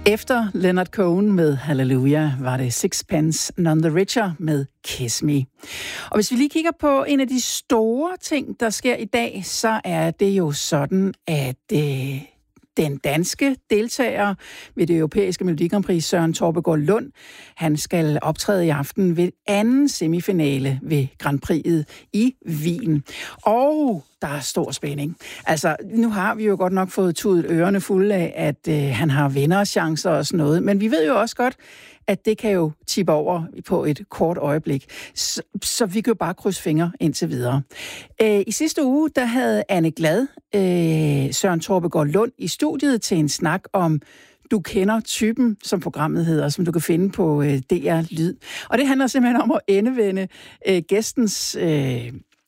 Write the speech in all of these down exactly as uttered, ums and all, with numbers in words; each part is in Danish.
Efter Leonard Cohen med Hallelujah var det Sixpence None the Richer med Kiss Me. Og hvis vi lige kigger på en af de store ting, der sker i dag, så er det jo sådan, at øh, den danske deltager ved det europæiske Melodi Grand Prix, Søren Torpegaard Lund, han skal optræde i aften ved anden semifinale ved Grand Prix'et i Wien. Og der er stor spænding. Altså, nu har vi jo godt nok fået tudet ørerne fulde af, at øh, han har vinderchancer og sådan noget, men vi ved jo også godt, at det kan jo tippe over på et kort øjeblik. Så, så vi kan jo bare krydse fingre indtil videre. Øh, I sidste uge, der havde Anne Glad, øh, Søren Torpegaard Lund i studiet til en snak om Du kender typen, som programmet hedder, som du kan finde på øh, D R Lyd. Og det handler simpelthen om at endevende øh, gæstens øh,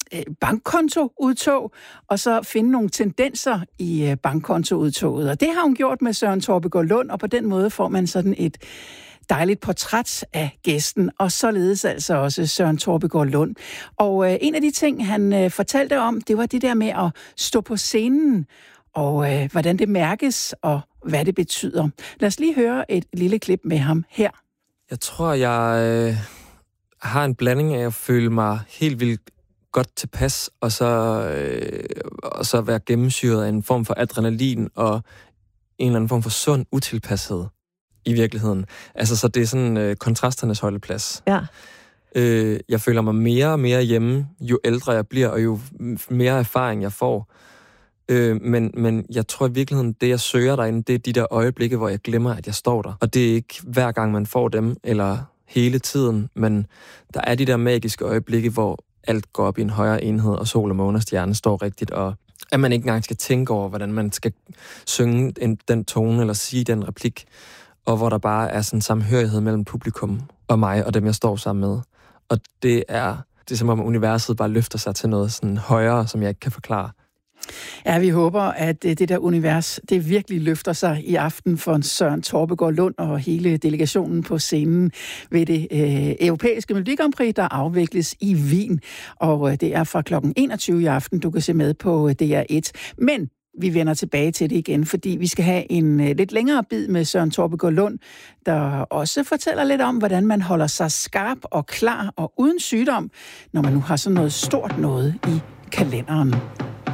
bankkontoudtog, og så finde nogle tendenser i bankkontoudtoget. Og det har hun gjort med Søren Torpegaard Lund, og på den måde får man sådan et dejligt portræt af gæsten, og således altså også Søren Torpegaard Lund. Og øh, en af de ting, han øh, fortalte om, det var det der med at stå på scenen, og øh, hvordan det mærkes, og hvad det betyder. Lad os lige høre et lille klip med ham her. Jeg tror, jeg øh, har en blanding af at føle mig helt vildt godt tilpas, og så, øh, og så være gennemsyret af en form for adrenalin og en eller anden form for sund utilpashed i virkeligheden. Altså, så det er sådan øh, kontrasternes holdeplads. Ja. Øh, jeg føler mig mere og mere hjemme, jo ældre jeg bliver, og jo mere erfaring jeg får. Øh, men, men jeg tror i virkeligheden, det jeg søger derinde, det er de der øjeblikke, hvor jeg glemmer, at jeg står der. Og det er ikke hver gang, man får dem, eller hele tiden, men der er de der magiske øjeblikke, hvor alt går op i en højere enhed, og sol og måne og stjerne står rigtigt, og at man ikke engang skal tænke over, hvordan man skal synge en, den tone, eller sige den replik, og hvor der bare er sådan en samhørighed mellem publikum og mig, og dem, jeg står sammen med. Og det er, det er som om universet bare løfter sig til noget sådan højere, som jeg ikke kan forklare. Ja, vi håber, at det der univers, det virkelig løfter sig i aften for Søren Torpegaard Lund og hele delegationen på scenen ved det øh, europæiske Melodi Grand Prix, der afvikles i Wien. Og øh, det er fra klokken enogtyve i aften, du kan se med på D R et. Men vi vender tilbage til det igen, fordi vi skal have en øh, lidt længere bid med Søren Torpegaard Lund, der også fortæller lidt om, hvordan man holder sig skarp og klar og uden sygdom, når man nu har sådan noget stort noget i kalenderen.